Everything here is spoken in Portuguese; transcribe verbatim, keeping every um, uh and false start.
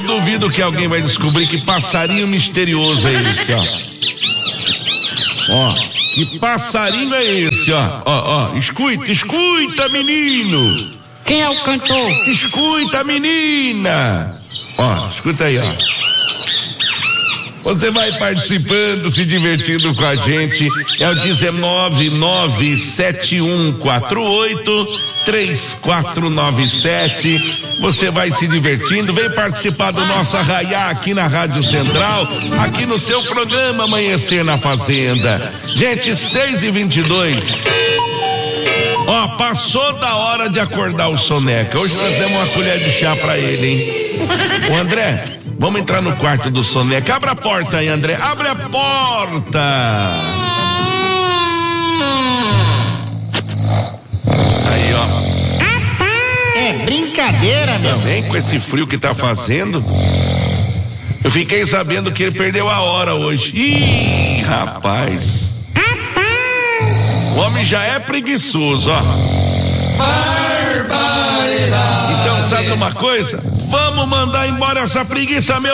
Duvido que alguém vai descobrir que passarinho misterioso é esse, ó. Ó, que passarinho é esse, ó. Ó, ó, escuta, escuta, menino. Quem é o cantor? Escuta, menina. Ó, escuta aí, ó. Você vai participando, se divertindo com a gente. É o dezenove nove sete um quatro oito três quatro nove sete. Você vai se divertindo, vem participar do nosso arraiá aqui na Rádio Central, aqui no seu programa Amanhecer na Fazenda. Gente, seis e vinte e dois. Ó, passou da hora de acordar o Soneca. Hoje nós demos uma colher de chá pra ele, hein? Ô André, vamos entrar no quarto do Soneca. Abre a porta aí, André. Abre a porta. Aí, ó. É brincadeira, meu. Também com esse frio que tá fazendo. Eu fiquei sabendo que ele perdeu a hora hoje. Ih, rapaz. O homem já é preguiçoso, ó. Barbaridade. Então, sabe uma coisa? Vamos mandar embora essa preguiça, meu.